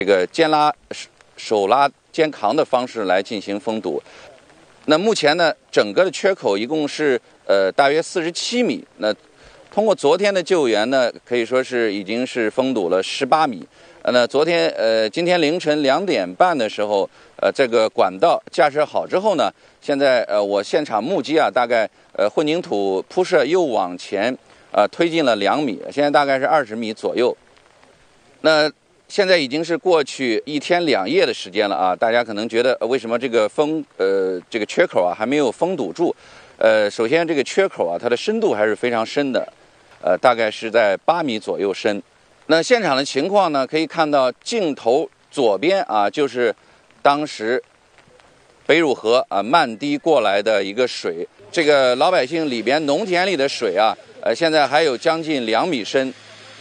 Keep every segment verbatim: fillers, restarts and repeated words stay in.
这个肩拉、手拉、肩扛的方式来进行封堵。那目前呢，整个的缺口一共是呃大约四十七米。那通过昨天的救援呢，可以说是已经是封堵了十八米。呃，那昨天呃今天凌晨两点半的时候，呃这个管道架设好之后呢，现在呃我现场目击啊，大概呃混凝土铺设又往前呃推进了两米，现在大概是二十米左右。那现在已经是过去一天两夜的时间了啊，大家可能觉得、呃、为什么这个封呃这个缺口啊还没有封堵住？呃，首先这个缺口啊，它的深度还是非常深的，呃，大概是在八米左右深。那现场的情况呢，可以看到镜头左边啊，就是当时北汝河啊漫堤过来的一个水，这个老百姓里边农田里的水啊，呃，现在还有将近两米深。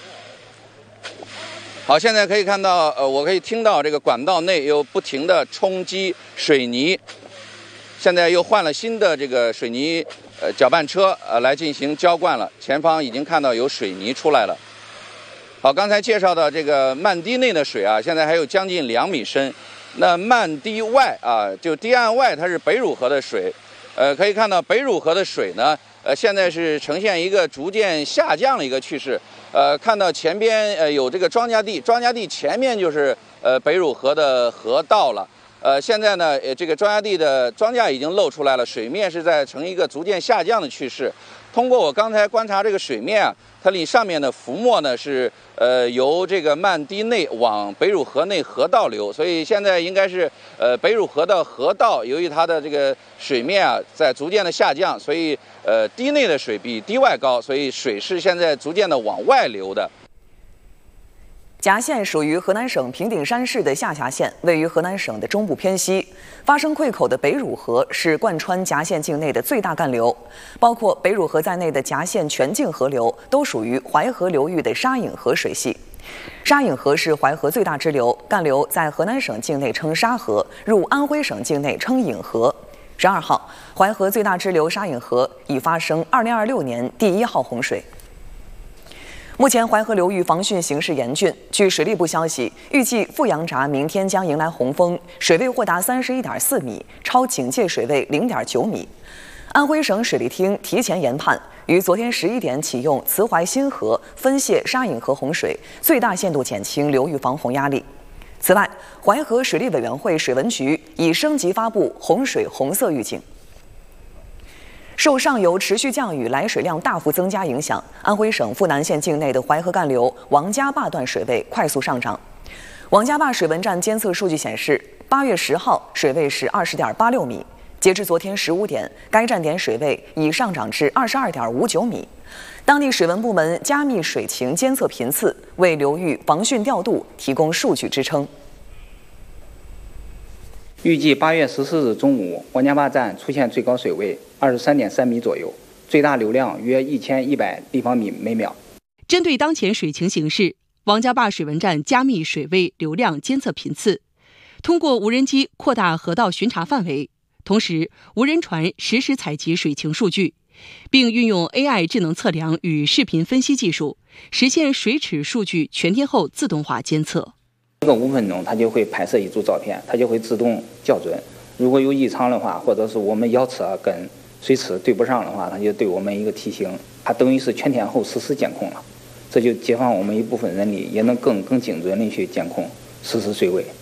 好，现在可以看到，呃，我可以听到这个管道内又不停地冲击水泥，现在又换了新的这个水泥呃搅拌车呃来进行浇灌了，前方已经看到有水泥出来了。好，刚才介绍到这个漫堤内的水啊，现在还有将近两米深。那漫堤外啊，就堤岸外，它是北汝河的水，呃，可以看到北汝河的水呢，呃，现在是呈现一个逐渐下降的一个趋势。呃，看到前边呃有这个庄稼地，庄稼地前面就是呃北汝河的河道了。呃，现在呢，呃，这个庄稼地的庄稼已经露出来了，水面是在呈一个逐渐下降的趋势。通过我刚才观察这个水面啊，它里上面的浮沫呢是呃由这个漫堤内往北汝河内河道流，所以现在应该是呃北汝河的河道，由于它的这个水面啊在逐渐的下降，所以呃堤内的水比堤外高，所以水是现在逐渐的往外流的。 夹县属于河南省平顶山市的下辖县，位于河南省的中部偏西。发生溃口的北汝河是贯穿夹县境内的最大干流，包括北汝河在内的夹县全境河流都属于淮河流域的沙引河水系。沙引河是淮河最大支流，干流在河南省境内称沙河，入安徽省境内称引河。十二号，淮河最大支流沙引河已发生二零二六年第一号洪水。目前淮河流域防汛形势严峻。据水利部消息，预计富阳闸明天将迎来洪峰，水位或达三十一点四米，超警戒水位零点九米。安徽省水利厅提前研判，于昨天十一点启用慈淮新河分泄沙引河洪水，最大限度减轻流域防洪压力。此外，淮河水利委员会水文局已升级发布洪水红色预警。受上游持续降雨、来水量大幅增加影响，安徽省阜南县境内的淮河干流王家坝段水位快速上涨。王家坝水文站监测数据显示，八月十号水位是二十点八六米，截至昨天十五点，该站点水位已上涨至二十二点五九米。当地水文部门加密水情监测频次，为流域防汛调度提供数据支撑。 预计八月十四日中午，王家坝站出现最高水位二十三点三米左右，最大流量约一千一百立方米每秒。 针对当前水情形势，王家坝水文站加密水位流量监测频次，通过无人机扩大河道巡查范围，同时无人船实时采集水情数据，并运用 A I 智能测量与视频分析技术，实现水尺数据全天候自动化监测。 这个五分钟，它就会拍摄一组照片，它就会自动校准。如果有异常的话，或者是我们遥测跟水尺对不上的话，它就对我们一个提醒，它等于是全天候实时监控了。这就解放我们一部分人力，也能更更精准地去监控实时水位。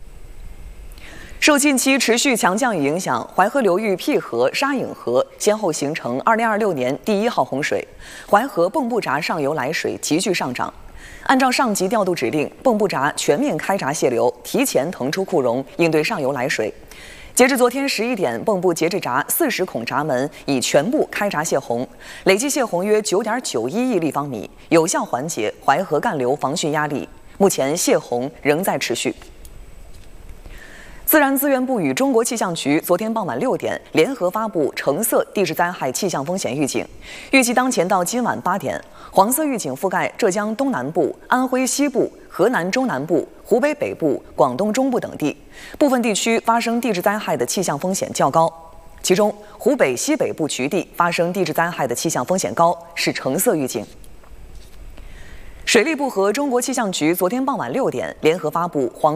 受近期持续强降雨影响，淮河流域辟河、沙引河先后形成二零二六年第一号洪水，淮河蚌埠闸上游来水急剧上涨。按照上级调度指令，蚌埠闸全面开闸泄流，提前腾出库容，应对上游来水。截至昨天十一点，蚌埠节制闸四十孔闸门已全部开闸泄洪，累计泄洪约九点九一亿立方米，有效缓解淮河干流防汛压力。目前泄洪仍在持续。自然资源部与中国气象局昨天傍晚六点联合发布橙色地质灾害气象风险预警，预计当前到今晚八点，黄色预警覆盖浙江东南部、安徽西部、河南中南部、湖北北部、广东中部等地，部分地区发生地质灾害的气象风险较高。其中，湖北西北部局地发生地质灾害的气象风险高，是橙色预警。 水利部和中国气象局昨天傍晚六点联合发布黄